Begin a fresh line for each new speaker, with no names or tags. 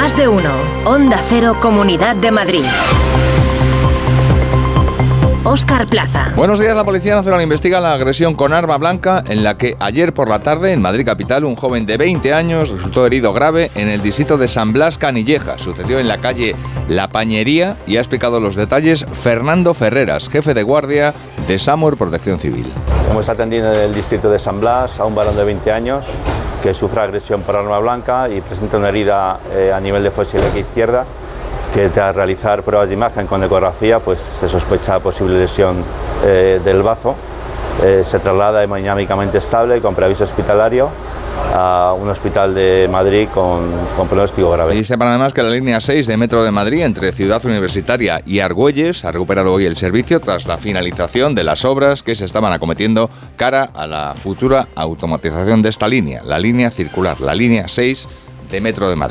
Más de uno. Onda Cero, Comunidad de Madrid. Óscar Plaza.
Buenos días. La Policía Nacional investiga la agresión con arma blanca en la que ayer por la tarde en Madrid capital un joven de 20 años resultó herido grave en el distrito de San Blas Canilleja. Sucedió en la calle La Pañería y ha explicado los detalles Fernando Ferreras, jefe de guardia de SAMUR Protección Civil.
Hemos atendido en el distrito de San Blas a un varón de 20 años que sufre agresión por arma blanca y presenta una herida a nivel de fosa ilíaca izquierda, que tras realizar pruebas de imagen con ecografía pues se sospecha posible lesión del bazo. Se traslada hemodinámicamente estable con preaviso hospitalario a un hospital de Madrid con pronóstico grave.
Y sepan además que la línea 6 de Metro de Madrid entre Ciudad Universitaria y Argüelles ha recuperado hoy el servicio tras la finalización de las obras que se estaban acometiendo cara a la futura automatización de esta línea, la línea circular, la línea 6 de Metro de Madrid.